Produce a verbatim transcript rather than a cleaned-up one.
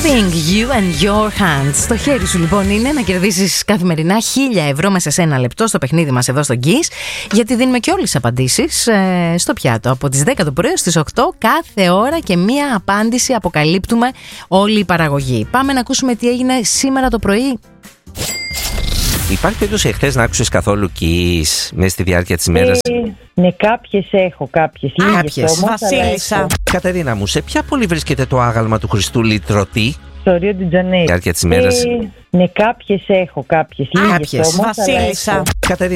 Everything you and your hands. Στο χέρι σου λοιπόν είναι να κερδίσεις καθημερινά χίλια ευρώ μέσα σε ένα λεπτό στο παιχνίδι μας εδώ στο Kiss, γιατί δίνουμε και όλες τις απαντήσεις ε, στο πιάτο. Από τις δέκα το πρωί στις οκτώ κάθε ώρα και μία απάντηση αποκαλύπτουμε όλη η παραγωγή. Πάμε να ακούσουμε τι έγινε σήμερα το πρωί. Υπάρχει περίπτωση εχθές να άκουσες καθόλου Kiss μέσα στη διάρκεια της ημέρας? Ε, ναι, κάποιες έχω, κάποιες. Κάποιες. Βασίλισσα. Κατερίνα μου, σε ποια πόλη βρίσκεται το άγαλμα του Χριστού Λυτρωτή? Στο Ρίο ντι Τζανέιρο. Διάρκεια της ημέρας. Ε, ναι, κάποιες έχω, κάποιες. Κάποιες. Όμως, Βασίλισσα. Κατερίνα.